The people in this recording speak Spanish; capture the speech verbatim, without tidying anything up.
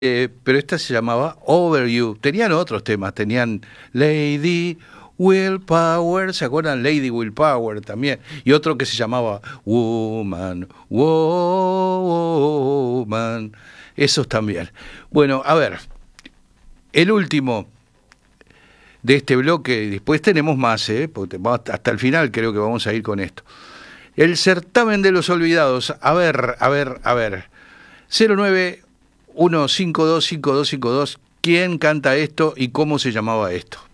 Eh, pero esta se llamaba Over You. Tenían otros temas, tenían Lady Willpower, ¿se acuerdan? Lady Willpower también. Y otro que se llamaba Woman, Woman. Esos también. Bueno, a ver, el último de este bloque, después tenemos más, ¿eh? Porque hasta el final creo que vamos a ir con esto. El certamen de los olvidados. A ver, a ver, a ver. cero nueve uno cinco dos cinco dos cinco dos. ¿Quién canta esto y cómo se llamaba esto?